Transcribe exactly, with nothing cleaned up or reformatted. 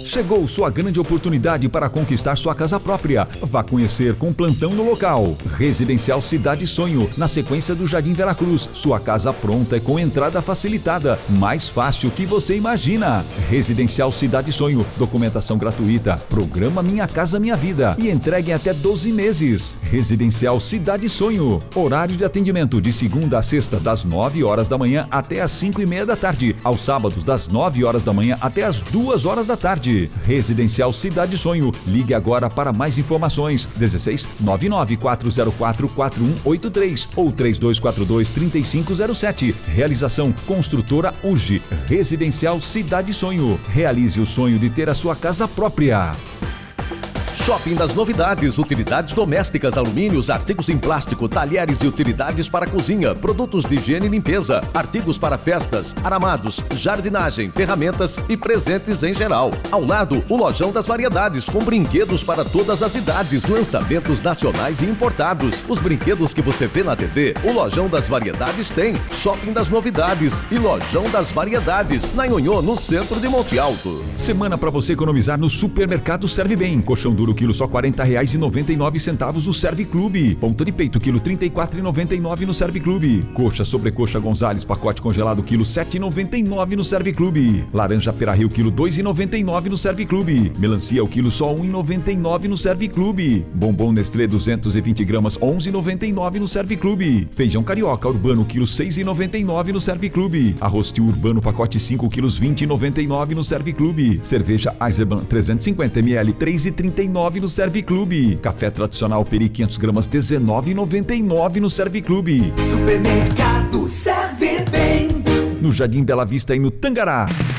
Chegou sua grande oportunidade para conquistar sua casa própria. Vá conhecer com plantão no local. Residencial Cidade Sonho, na sequência do Jardim Veracruz. Sua casa pronta e com entrada facilitada. Mais fácil que você imagina. Residencial Cidade Sonho. Documentação gratuita. Programa Minha Casa Minha Vida. E entregue em até doze meses. Residencial Cidade Sonho. Horário de atendimento de segunda a sexta, das nove horas da manhã até as cinco e meia da tarde. Aos sábados, das nove horas da manhã até as duas horas da tarde. Residencial Cidade Sonho. Ligue agora para mais informações. dezesseis nove nove quatro zero quatro quatro um oito três ou três dois quatro dois três cinco zero sete. Realização Construtora U G. Residencial Cidade Sonho. Realize o sonho de ter a sua casa própria. Shopping das Novidades, utilidades domésticas, alumínios, artigos em plástico, talheres e utilidades para cozinha, produtos de higiene e limpeza, artigos para festas, aramados, jardinagem, ferramentas e presentes em geral. Ao lado, o Lojão das Variedades, com brinquedos para todas as idades, lançamentos nacionais e importados. Os brinquedos que você vê na T V, o Lojão das Variedades tem. Shopping das Novidades e Lojão das Variedades, na Nhonhô, no centro de Monte Alto. Semana para você economizar no Supermercado Serve Bem. Colchão duro quilo só quarenta reais e noventa e nove centavos no Serve Clube. Ponta de peito quilo trinta e quatro reais e noventa e nove no Serve Clube. Coxa sobrecoxa Gonzales pacote congelado quilo sete reais e noventa e nove no Serve Clube. Laranja Pera Rio quilo dois reais e noventa e nove no Serve Clube. Melancia o quilo só um real e noventa e nove no Serve Clube. Bombom Nestlé duzentos e vinte gramas onze reais e noventa e nove no Serve Clube. Feijão carioca urbano quilo seis reais e noventa e nove no Serve Clube. Arroz tio urbano pacote cinco quilos vinte reais e noventa e nove no Serve Clube. Cerveja Eisenbahn trezentos e cinquenta mililitros três reais e trinta e nove no Serve Clube. Café tradicional Peri quinhentas gramas dezenove reais e noventa e nove no Serve Clube. Supermercado Serve Bem. No Jardim Bela Vista e no Tangará.